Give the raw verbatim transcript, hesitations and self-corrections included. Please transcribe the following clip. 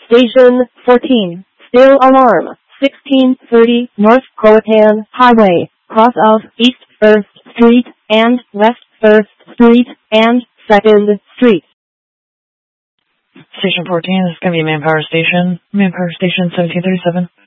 Station fourteen. Still alarm. sixteen thirty North Croatan Highway. Cross of East First Street and West First Street and Second Street. Station fourteen, this is going to be Manpower Station. Manpower Station seventeen thirty-seven.